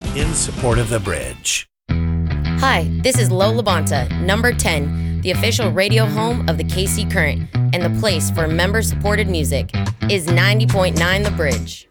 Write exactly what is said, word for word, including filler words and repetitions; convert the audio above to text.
in support of the bridge. Hi, this is Lo Labonta, number ten, the official radio home of the K C Current, and the place for member-supported music is ninety point nine The Bridge.